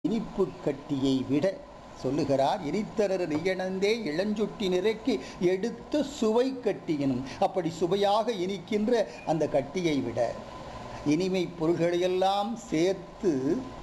இனிப்பு கட்டியை விட சொல்லுகிறார், இனித்தரர் நெய்யணந்தே இளஞ்சுட்டி நிறைக்கு எடுத்த சுவை கட்டியினும். அப்படி சுவையாக இனிக்கின்ற அந்த கட்டியை விட, இனிமை பொருள்களையெல்லாம் சேர்த்து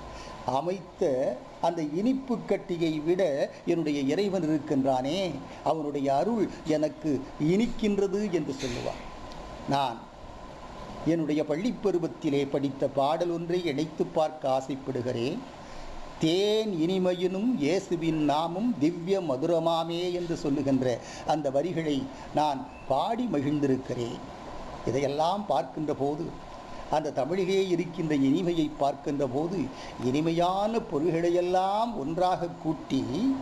அமைத்த அந்த இனிப்பு கட்டியை விட என்னுடைய இறைவன் இருக்கின்றானே, அவனுடைய அருள் எனக்கு இனிக்கின்றது என்று சொல்லுவார். நான் என்னுடைய பள்ளிப்பருவத்திலே படித்த பாடல் ஒன்றை இணைத்து பார்க்க ஆசைப்படுகிறேன். தேன் இனிமையினும் இயேசுவின் நாமும் திவ்ய மதுரமாமே என்று சொல்லுகின்ற அந்த வரிகளை நான் பாடி மகிழ்ந்திருக்கிறேன். இதையெல்லாம் பார்க்கின்ற போது, அந்த தமிழிலே இருக்கின்ற இனிமையை பார்க்கின்ற போது, இனிமையான பொருள்களையெல்லாம் ஒன்றாக கூட்டி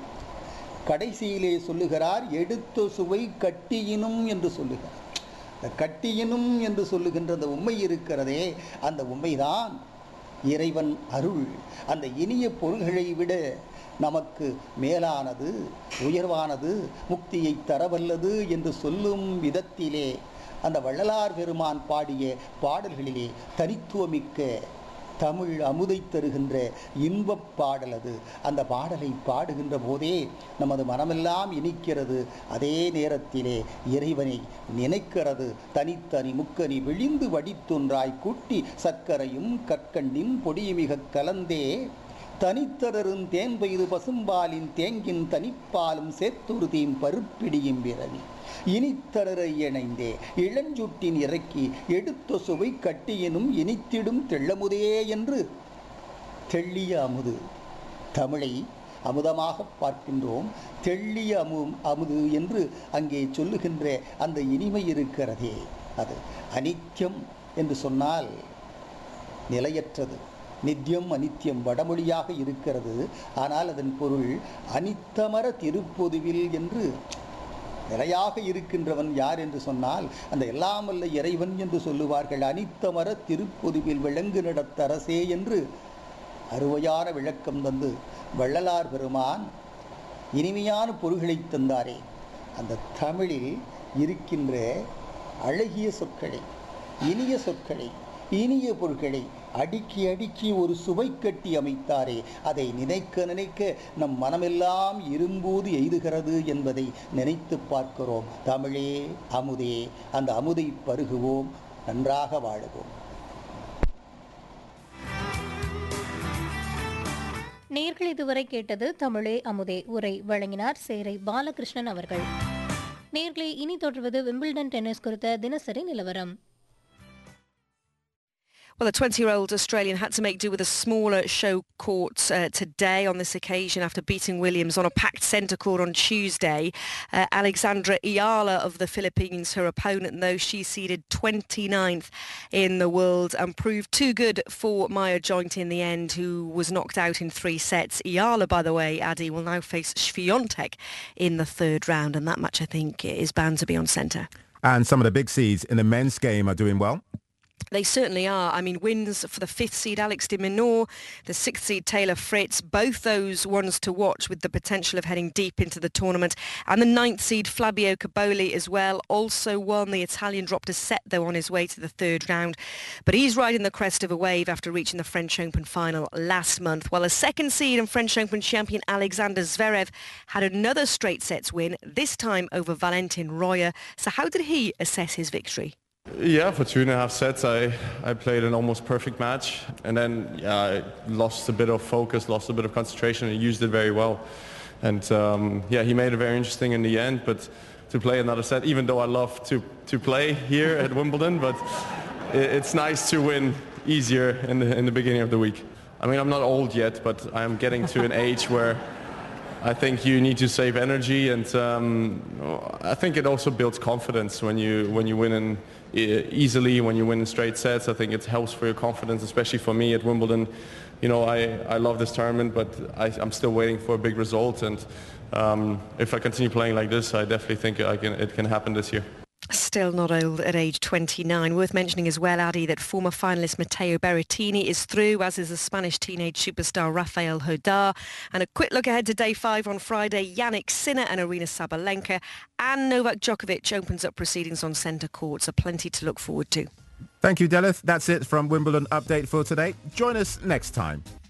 கடைசியிலே சொல்லுகிறார், எடுத்த சுவை கட்டியினும் என்று சொல்லுகிறார். கட்டியினும் என்று சொல்லுகின்ற அந்த உண்மை இருக்கிறதே, அந்த உண்மைதான் இறைவன் அருள். அந்த இனிய பொருள்களை விட நமக்கு மேலானது, உயர்வானது, முக்தியை தரவல்லது என்று சொல்லும் விதத்திலே அந்த வள்ளலார் பெருமான் பாடிய பாடல்களிலே தனித்துவமிக்க தமிழ் அமுதை தருகின்ற இன்பப் பாடல் அது. அந்த பாடலை பாடுகின்ற போதே நமது மனமெல்லாம் இனிக்கிறது. அதே நேரத்திலே இறைவனை நினைக்கிறது. தனித்தனி முக்கனி விழிந்து வடித்தொன்றாய் கூட்டி சர்க்கரையும் கற்கண்டின் பொடியுமிக கலந்தே தனித்தரரும் தேன் பெய்து பசும்பாலின் தேங்கின் தனிப்பாலும் சேர்த்துரு தீம் பருப்பிடியும் பிறவி இனித்தரரை இணைந்தே இளஞ்சுட்டின் இறக்கி எடுத்த சுவை கட்டியினும் இனித்திடும் தெள்ளமுதே என்று தெள்ளிய அமுது. தமிழை அமுதமாக பார்க்கின்றோம். தெள்ளிய அமுது என்று அங்கே சொல்லுகின்ற அந்த இனிமை இருக்கிறதே, அது அனித்யம் என்று சொன்னால் நிலையற்றது. நித்தியம் அனித்தியம் வடமொழியாக இருக்கிறது. ஆனால் அதன் பொருள் அனித்தமர திருப்பொதுவில் என்று. நிலையாக இருக்கின்றவன் யார் என்று சொன்னால் அந்த எல்லாம் வல்ல இறைவன் என்று சொல்லுவார்கள். அனித்தமர திருப்பொதுவில் விளங்கு நடத்தரசே என்று அருமையான விளக்கம் தந்து வள்ளலார் பெருமான் இனிமையான பொருள்களை தந்தாரே. அந்த தமிழில் இருக்கின்ற அழகிய சொற்களை, இனிய சொற்களை, இனிய பொருட்களை அடுக்கி அடுக்கி ஒரு சுவை கட்டி அமைத்தாரே, அதை நினைக்க நினைக்க நம் மனமெல்லாம் இரும்பூது எய்துகிறது என்பதை நினைத்து பார்க்கிறோம். தமிழே அமுதே, அந்த அமுதை பருகுவோம், நன்றாக வாழுவோம். நேர்கள் இதுவரை கேட்டது தமிழே அமுதே. உரை வழங்கினார் சேரை பாலகிருஷ்ணன் அவர்கள். நேர்களே, இனி தொடர்வது விம்பிள்டன் டென்னிஸ் குறித்த தினசரி நிலவரம். Well, the 20-year-old Australian had to make do with a smaller show court today on this occasion after beating Williams on a packed centre court on Tuesday. Alexandra Ayala of the Philippines, her opponent, though, she seeded 29th in the world and proved too good for Maya Joint in the end, who was knocked out in 3 sets. Ayala, by the way, Addy, will now face Swiatek in the third round, and that match, I think, is bound to be on centre. And some of the big seeds in the men's game are doing well. They certainly are. I mean, wins for the 5th seed Alex de Minaur, the 6th seed Taylor Fritz, both those ones to watch with the potential of heading deep into the tournament. And the 9th seed Fabio Caboli as well also won. The Italian dropped a set though on his way to the third round. But he's riding the crest of a wave after reaching the French Open final last month. While a 2nd seed and French Open champion Alexander Zverev had another straight sets win, this time over Valentin Royer. So how did he assess his victory? Yeah, for 2.5 sets I played an almost perfect match, and then I lost a bit of focus, lost a bit of concentration, and used it very well. And he made it very interesting in the end, but to play another set, even though I love to play here at Wimbledon, but it's nice to win easier in the beginning of the week. I mean, I'm not old yet, but I'm getting to an age where I think you need to save energy, and I think it also builds confidence when you win easily, when you win in straight sets. I think it helps for your confidence, especially for me at Wimbledon. You know, I love this tournament, but I'm still waiting for a big result, and if I continue playing like this, I definitely think it can happen this year. Still not old at age 29. Worth mentioning as well, Addy, that former finalist Matteo Berrettini is through, as is the Spanish teenage superstar Rafael Hodar. And a quick look ahead to day 5 on Friday. Yannick Sinner and Arina Sabalenka and Novak Djokovic opens up proceedings on centre court, so plenty to look forward to. Thank you, Delith. That's it from Wimbledon Update for today. Join us next time.